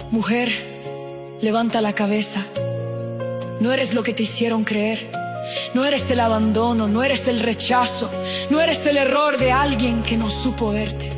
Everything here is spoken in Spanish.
Mujer, levanta la cabeza. No eres lo que te hicieron creer. No eres el abandono, no eres el rechazo, no eres el error de alguien que no supo verte.